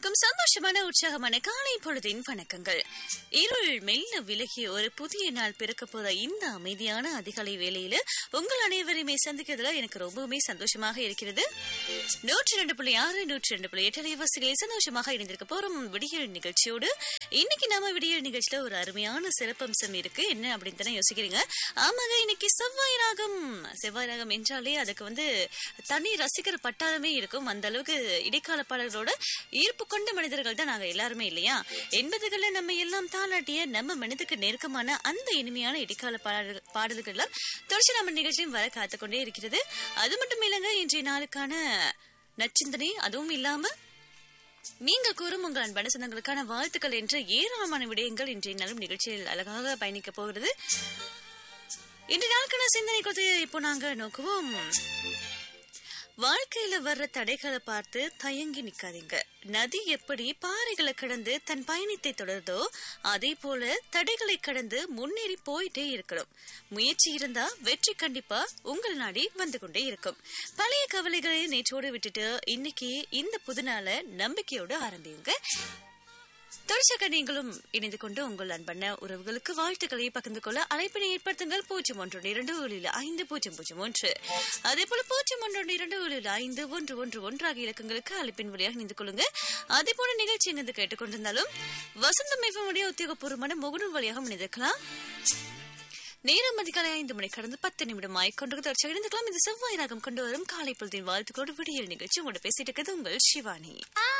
அனைவருக்கும் சந்தோஷமான உற்சாகமான காலை பொழுதின் வணக்கங்கள். இருள் மெல்ல விலகி ஒரு புதிய நாள் பிறக்க போற இந்த அமைதியான அதிகாலை வேளையில உங்கள் அனைவரையுமே சந்திக்கிறதுல எனக்கு ரொம்பவுமே சந்தோஷமாக இருக்கிறது. 102.6 102.8 அலைவரிசைகளில் சந்தோஷமாக இணைந்திருக்க போறோம் விடியல் நிகழ்ச்சியோடு. இன்னைக்கு நாம விடியல் நிகழ்ச்சியில ஒரு அருமையான சிறப்பம்சம் இருக்கு. என்ன அப்படின்னு தானே யோசிக்கிறீங்க? ஆமாங்க, இன்னைக்கு செவ்வாய் ராகம். செவ்வாய் ராகம் என்றாலே அதுக்கு தனி ரசிகர் பட்டாளமே இருக்கும். அந்த அளவுக்கு இடைக்கால பாடல்களோட ஈர்ப்பு கொண்ட மனிதர்கள் தான் நாங்க எல்லாருமே இல்லையா? 80களில் நம்ம எல்லாம் தாளாட்டிய நம்ம மனதுக்கு நெருக்கமான அந்த இனிமையான இடைக்கால பாடல்கள் எல்லாம் தொடர்ச்சி நம்ம நிகழ்ச்சியும் வர காத்துக்கொண்டே இருக்கிறது. அது மட்டும் இல்லைங்க, இன்றைய நாளுக்கான நச்சிந்தனை, அதுவும் இல்லாம நீங்கள் கூறும் உங்கள் அன்பான சொந்தங்களுக்கான வாழ்த்துக்கள் என்ற ஏராளமான விடயங்கள் இன்றைய நாளும் நிகழ்ச்சியில் அழகாக பயணிக்க போகிறது. இன்றைய நாளுக்கான சிந்தனை குறித்து இப்போ நாங்க நோக்குவோம். வாழ்க்கையில வர்ற தடைகளை பார்த்து தயங்கி நிக்காதீங்க. நதி எப்படி பாறைகளை கடந்து தன் பயணத்தை தொடர்தோ அதே போல தடைகளை கடந்து முன்னேறி போயிட்டே இருக்கணும். முயற்சி இருந்தா வெற்றி கண்டிப்பா உங்கள் நாடி வந்து கொண்டே இருக்கும். பழைய கவலைகளை நேற்றோடு விட்டுட்டு இன்னைக்கு இந்த புது நாளை நம்பிக்கையோடு ஆரம்பியுங்க. தொடர்ச்சியாக நீங்களும் இணைந்து கொண்டு உங்கள் அன்பான உறவுகளுக்கு வாழ்த்துக்களை பகிர்ந்து கொள்ள அழைப்பினை ஏற்படுத்துங்கள். 0112250001 அதே போல 0112251111 ஆகிய இலக்கங்களுக்கு அழைப்பின் வழியாக இணைந்து கொள்ளுங்க. அதே போல நிகழ்ச்சி எங்கு கேட்டுக்கொண்டிருந்தாலும் வசந்தம் எஃப்எம் உத்தியோகபூர்வமான முகநூல் வழியாக இணைந்திருக்கலாம். நேரம் அதிகாலை 5 மணி கடந்து 10 நிமிடம் ஆய்கொண்டு தொடர்ச்சியாக இணைந்துக்கலாம். இது செவ்வாய் ராகம் கொண்டு வரும் காலை பொழுதின் வாழ்த்துக்களோடு விடியல் நிகழ்ச்சி உங்களோட பேசிட்டு இருக்கிறது உங்கள் சிவானி.